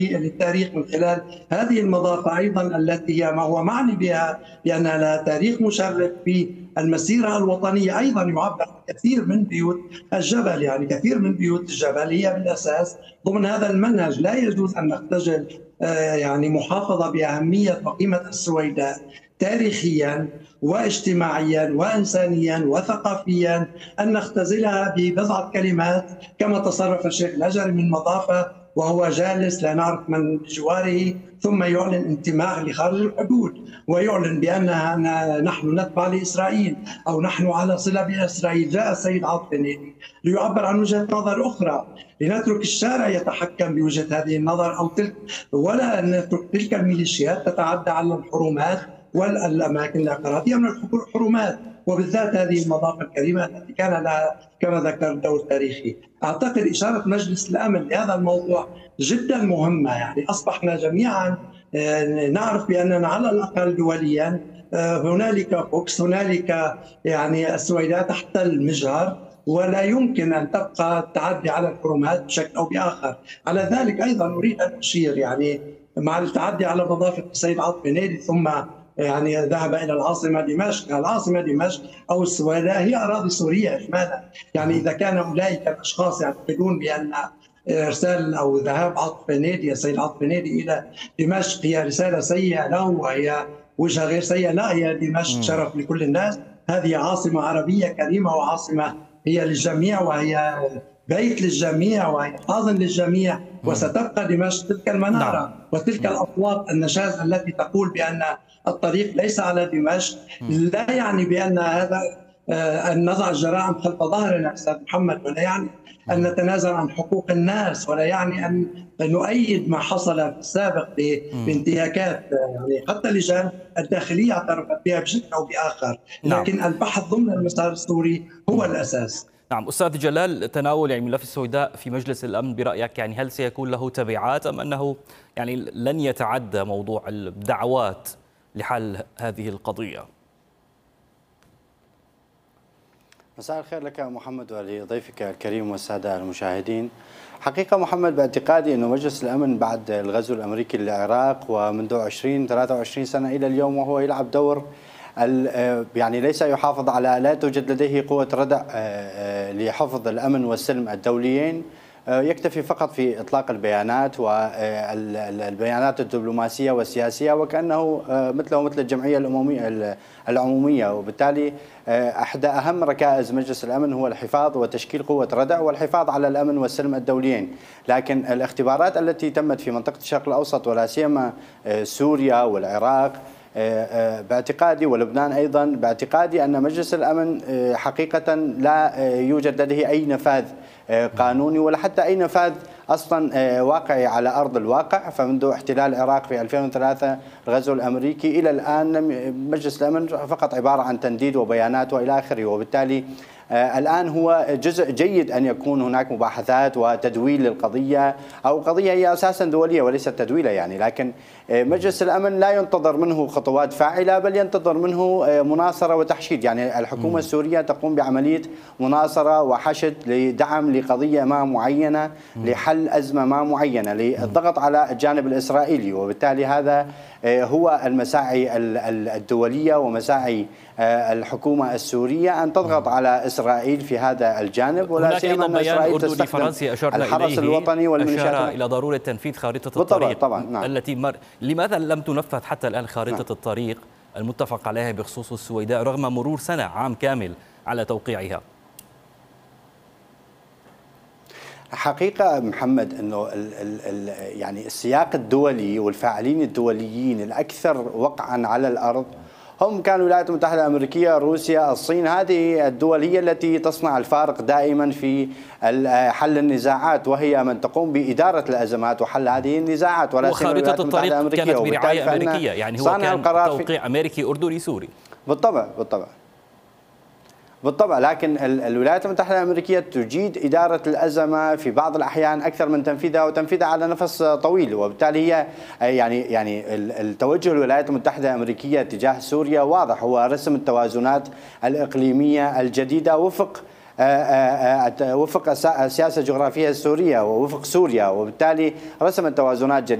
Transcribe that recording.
للتاريخ من خلال هذه المضافة أيضا التي هي ما هو معني بها بأنها لها تاريخ مشرف في المسيرة الوطنية. أيضا يعبر عن كثير من بيوت الجبل، يعني كثير من بيوت الجبل هي بالأساس ضمن هذا المنهج. لا يجوز أن نختزل يعني محافظة بأهمية وقيمة السويداء تاريخيا واجتماعيا وإنسانيا وثقافيا أن نختزلها ببضعة كلمات كما تصرف الشيخ الهجري من مضافة وهو جالس لا نعرف من بجواره، ثم يعلن انتماء لخارج الحدود ويعلن بأنها نحن نتبع لإسرائيل أو نحن على صلة بإسرائيل. جاء السيد عاطف النيلي ليعبر عن وجهة نظر أخرى، لنترك الشارع يتحكم بوجهة هذه النظر أو تلك، ولا نترك تلك الميليشيات تتعدى على الحرمات والأماكن الاعتراضية من الحرمات، وبالذات هذه المضافة الكريمة التي كان لها كما ذكر دور تاريخي. أعتقد إشارة مجلس الأمن لهذا الموضوع جدا مهمة. يعني أصبحنا جميعا نعرف بأننا على الأقل دوليا هنالك فوكس، هنالك يعني السويداء تحت المجهر، ولا يمكن أن تبقى التعدي على الحرمات بشكل أو بآخر. على ذلك أيضا أريد أن أشير يعني مع التعدي على مضافة السيد عاطف النيلي ثم يعني ذهب الى العاصمه دمشق. العاصمه دمشق او السويداء هي اراضي سوريه اجمالا. يعني اذا كان اولئك الاشخاص يعتقدون بان ارسال او ذهاب عاطف النيلي السيد عاطف النيلي الى دمشق هي رساله سيئه له وهي وجهه غير سيئه، لا، هي دمشق شرف لكل الناس. هذه عاصمه عربيه كريمه وعاصمه هي للجميع وهي بيت للجميع وهي حاضن للجميع، وستبقى دمشق تلك المناره وتلك الاصوات النشاز التي تقول بان الطريق ليس على دمشق. لا يعني بان هذا ان نضع الجرائم خلف ظهرنا استاذ محمد، ولا يعني ان نتنازل عن حقوق الناس، ولا يعني ان نؤيد ما حصل في السابق بانتهاكات يعني حتى اللجان الداخليه اعترفت بها بشكل او باخر، لكن البحث ضمن المسار السوري هو الاساس. نعم أستاذ جلال، تناول يعني ملف السويداء في مجلس الأمن برأيك يعني هل سيكون له تبعات أم أنه يعني لن يتعدى موضوع الدعوات لحل هذه القضية؟ مساء الخير لك محمد ولضيفك الكريم والسادة المشاهدين. حقيقة محمد، باعتقادي أنه مجلس الأمن بعد الغزو الأمريكي للعراق ومنذ 23 سنة إلى اليوم وهو يلعب دور يعني ليس يحافظ على، لا توجد لديه قوة ردع لحفظ الأمن والسلم الدوليين، يكتفي فقط في إطلاق البيانات والبيانات الدبلوماسية والسياسية، وكأنه مثله مثل الجمعية العمومية. وبالتالي أحد أهم ركائز مجلس الأمن هو الحفاظ وتشكيل قوة ردع والحفاظ على الأمن والسلم الدوليين. لكن الاختبارات التي تمت في منطقة الشرق الأوسط ولا سيما سوريا والعراق باعتقادي ولبنان أيضا، باعتقادي أن مجلس الأمن حقيقة لا يوجد لديه أي نفاذ قانوني ولا حتى أي نفاذ أصلا واقعي على أرض الواقع. فمنذ احتلال العراق في 2003 الغزو الأمريكي إلى الآن مجلس الأمن فقط عبارة عن تنديد وبيانات وإلى آخره. وبالتالي الآن هو جزء جيد أن يكون هناك مباحثات وتدويل للقضية، أو قضية هي أساسا دولية وليست تدويلة يعني. لكن مجلس الأمن لا ينتظر منه خطوات فاعلة، بل ينتظر منه مناصرة وتحشيد. يعني الحكومة السورية تقوم بعملية مناصرة وحشد لدعم لقضية ما معينة، لحل أزمة ما معينة، للضغط على الجانب الإسرائيلي. وبالتالي هذا هو المساعي الدولية ومساعي الحكومة السورية أن تضغط على إسرائيل في هذا الجانب، ولا سيما أن إسرائيل تستخدم الحرس الوطني والميليشيات. أشار إلى ضرورة تنفيذ خارطة الطريق طبعا. نعم. التي لماذا لم تنفذ حتى الآن خارطة نعم. الطريق المتفق عليها بخصوص السويداء رغم مرور سنة، عام كامل على توقيعها؟ حقيقة محمد أنه يعني السياق الدولي والفاعلين الدوليين الأكثر وقعا على الأرض هم كانوا الولايات المتحدة الأمريكية، روسيا، الصين. هذه الدول هي التي تصنع الفارق دائما في حل النزاعات، وهي من تقوم بإدارة الأزمات وحل هذه النزاعات. ولا سيما الولايات المتحدة الأمريكية كانت برعاية أمريكية، يعني هو كان توقيع أمريكي أردني سوري. بالطبع. لكن الولايات المتحدة الأمريكية تجيد إدارة الأزمة في بعض الأحيان أكثر من تنفيذها، وتنفيذها على نفس طويل. وبالتالي هي يعني التوجه الولايات المتحدة الأمريكية تجاه سوريا واضح، هو رسم التوازنات الإقليمية الجديدة وفق وفق السياسة الجغرافية السورية ووفق سوريا، وبالتالي رسمت توازنات جديدة.